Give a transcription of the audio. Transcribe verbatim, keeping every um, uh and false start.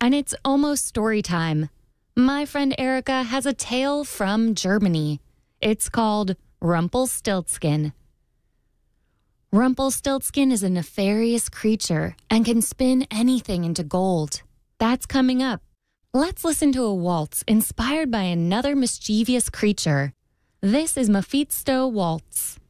and it's almost story time. My friend Erica has a tale from Germany. It's called Rumpelstiltskin. Rumpelstiltskin is a nefarious creature and can spin anything into gold. That's coming up. Let's listen to a waltz inspired by another mischievous creature. This is Mephisto Waltz.